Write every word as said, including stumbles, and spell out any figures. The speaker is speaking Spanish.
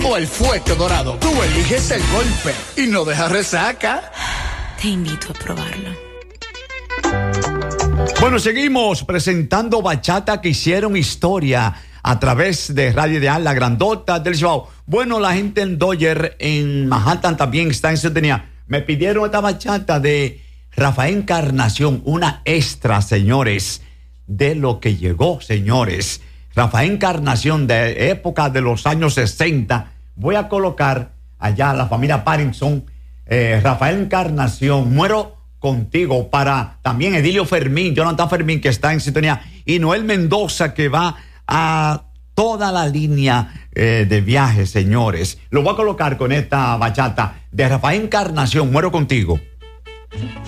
o el fuerte dorado. Tú eliges el golpe y no dejas resaca. Te invito a probarlo. Bueno, seguimos presentando bachata que hicieron historia a través de Radio Ideal, la grandota del show. Bueno, la gente en Dodger, en Manhattan, también está en sintonía. Me pidieron esta bachata de Rafael Encarnación, una extra, señores, de lo que llegó, señores. Rafael Encarnación, de época de los años sesenta. Voy a colocar allá a la familia Parkinson, eh, Rafael Encarnación, Muero Contigo, para también Edilio Fermín, Jonathan Fermín, que está en sintonía, y Noel Mendoza, que va a toda la línea eh, de viaje, señores. Lo voy a colocar con esta bachata de Rafael Encarnación, Muero Contigo.